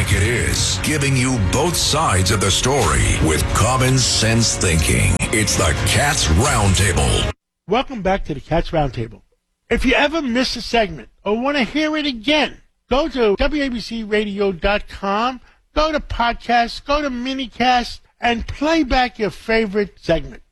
like it is, giving you both sides of the story with common sense thinking. It's the Cats Roundtable. Welcome back to the Cats Roundtable. If you ever miss a segment or want to hear it again, go to WABCRadio.com, go to podcasts, go to minicast, and play back your favorite segment.